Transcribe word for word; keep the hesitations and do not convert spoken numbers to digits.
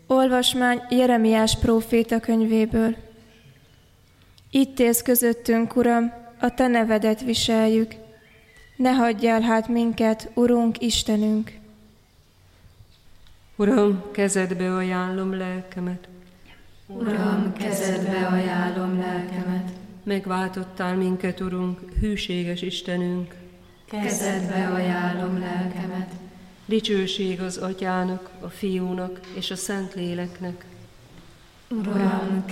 Olvasmány Jeremiás próféta könyvéből. Itt élsz közöttünk, Uram, a Te nevedet viseljük. Ne hagyjál hát minket, Urunk, Istenünk! Uram, kezedbe ajánlom lelkemet. Uram, kezedbe ajánlom lelkemet. Megváltottál minket, Urunk, hűséges Istenünk. Kezedbe ajánlom lelkemet. Dicsőség az Atyának, a Fiúnak és a Szentléleknek. Uram,